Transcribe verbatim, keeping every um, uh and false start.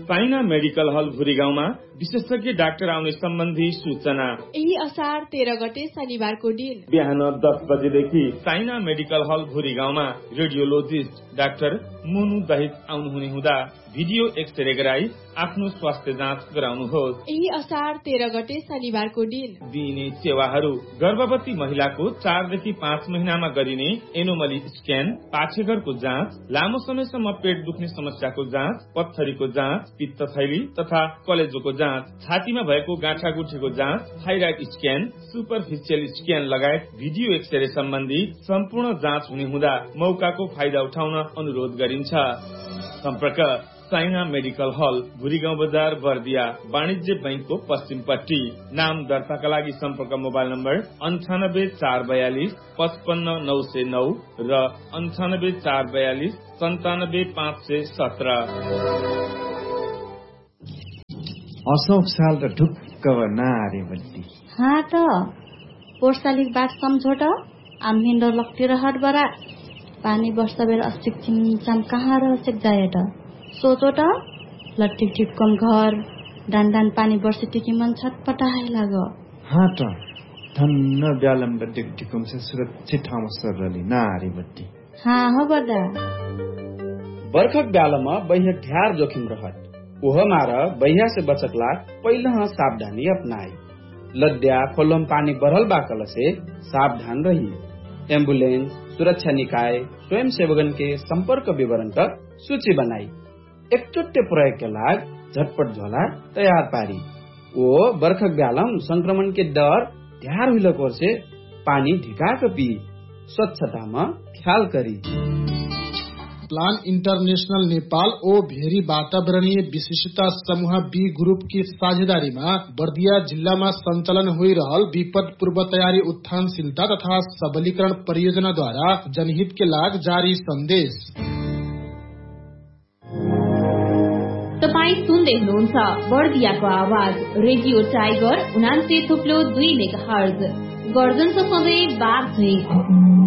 Saina medical हल भुरीगाउँमा विशेषज्ञ doctor आउने सम्बन्धी सूचना। यही असार तेह्र गते शनिबारको दिन बिहान दस बजेदेखि साइना मेडिकल हल भुरीगाउँमा रेडियोलोजिस्ट डाक्टर मुनु दहित आउनुहुने हुँदा भिडियो एक्सरे गराई आफ्नो स्वास्थ्य जाँच गराउनुहोस्। यही असार तेह्र गते शनिबारको दिन दिइने सेवाहरू गर्भवती महिलाको चारदेखि पाँच महिनामा गरिने एनोमली स्क्यान, पाठेघरको जाँच, लामो समयसम्म पेट दुख्ने समस्याको जाँच, पत्थरीको जाँच, पित्तथैली तथा कलेजोको जाँच, छातीमा भएको गाँठागुठीको जाँच, थाइराइड स्क्यान, सुपरफिसियल स्क्यान लगायत भिडियो एक्सरे सम्बन्धी सम्पूर्ण जाँच हुने हुँदा मौकाको फाइदा उठाउन अनुरोध गरिन्छ। सम्पर्क साइना मेडिकल हल भुरीगाउँ बजार बर्दिया वाणिज्य बैंकको पश्चिमपट्टि। नाम दर्ताका लागि सम्पर्क मोबाइल नम्बर अन्ठानब्बे चार बयालिस पचपन्न नौ सय नौ र अन्ठानब्बे चार बयालिस सन्तानब्बे पाँच सय सत्र। अशोक साल त ढुक्क नारे बत्ती हाँ त पोर्सालिक बाट सम्झोट आम्हिन्डो लक्तिर हट बरा पानी वर्ष बेर अस्तिक चिमचाम कहाँ रह सेक जाए त सोचो त लट्टिक टिपकम घर डान डान पानी वर्ष टिकी मन छटपटाए लाग। हाँ त धन्न ब्यालम टिक टिकम से सुरक्षित ठाउँमा सरली नारी बत्ती। हाँ हो बदा बर्खक ब्यालमा बहिया ढ्यार जोखिम रहत ओह मार बहिया से बचकला पहिला सावधानी अपनाई। लद्या खोलम पानी बरहल बाकल से सावधान रही। एम्बुलेंस, सुरक्षा निकाय, स्वयं सेवकन के संपर्क विवरण तक सूची बनाई। एकचोटे प्रयोग के लाग झटपट झोला तैयार पारी। वो बर्खक ब्यालम संक्रमण के डर ढ्यार हुइलकोर से पानी ढिकाक पी स्वच्छता में ख्याल करी। प्लान इंटरनेशनल नेपाल ओ भेरी वातावरणीय विशिष्टता समूह बी ग्रुप की साझेदारी में बर्दिया जिला में संचालन हो रहल विपद पूर्व तैयारी उत्थानशीलता तथा सबलीकरण परियोजना द्वारा जनहित के लाग जारी संदेश। तपाईँ सुन्दै हुनुहुन्छ बर्दियाको आवाज रेडियो टाइगर उनान्से थुप्लो दुई मेगा हर्ज गर्जनको सधैँ बाघ झै।